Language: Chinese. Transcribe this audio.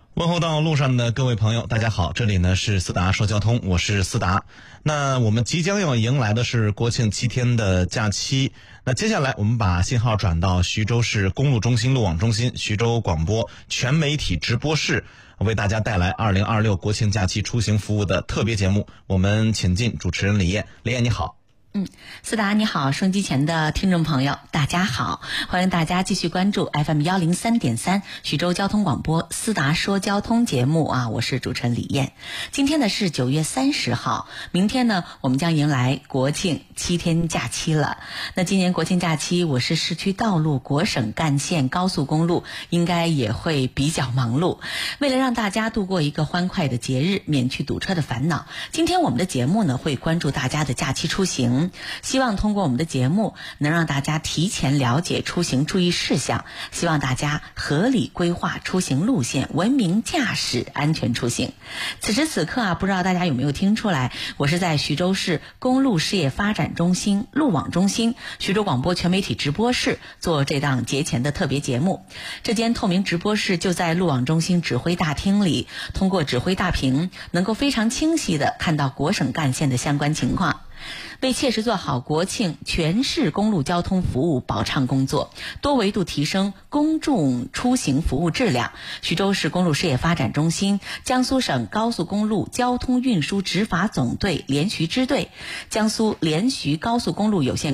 问候到路上的各位朋友，大家好，这里呢是思达说交通，我是思达。那我们即将要迎来的是国庆7天的假期，那接下来我们把信号转到徐州市公路中心路网中心徐州广播全媒体直播室，为大家带来2026国庆假期出行服务的特别节目。我们请进主持人李艳。李艳你好。 思达你好，收音机前的听众朋友大家好，欢迎大家继续关注 FM103.3 徐州交通广播思达说交通节目啊，我是主持人李艳。今天呢是9月30号，明天呢我们将迎来国庆7天假期了。那今年国庆假期，我市市区道路、国省干线、高速公路应该也会比较忙碌。为了让大家度过一个欢快的节日，免去堵车的烦恼，今天我们的节目呢会关注大家的假期出行，希望通过我们的节目能让大家提前了解出行注意事项，希望大家合理规划出行路线，文明驾驶，安全出行。此时此刻啊，不知道大家有没有听出来，我是在徐州市公路事业发展中心路网中心徐州广播全媒体直播室做这档节前的特别节目。这间透明直播室就在路网中心指挥大厅里，通过指挥大屏能够非常清晰地看到国省干线的相关情况。为切实做好国庆全市公路交通服务保障工作，多维度提升公众出行服务质量，徐州市公路事业发展中心、江苏省高速公路交通运输执法总队联徐支队、江苏联徐高速公路有限